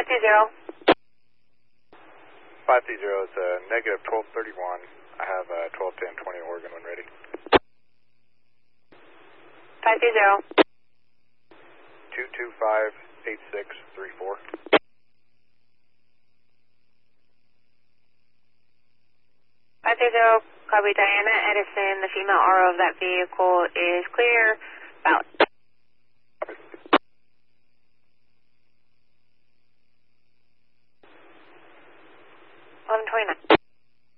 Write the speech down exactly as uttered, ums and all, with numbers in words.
five two zero. five two zero is uh, negative twelve thirty-one. I have uh, twelve ten twenty Oregon when ready. five two zero. two two five eight six three four. five two zero, copy Diana Edison. The female R O of that vehicle is clear.